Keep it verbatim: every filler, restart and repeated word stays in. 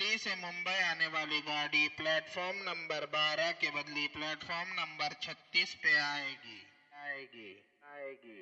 दिल्ली से मुंबई आने वाली गाड़ी प्लेटफॉर्म नंबर बारह के बदले प्लेटफॉर्म नंबर छत्तीस पे आएगी आएगी आएगी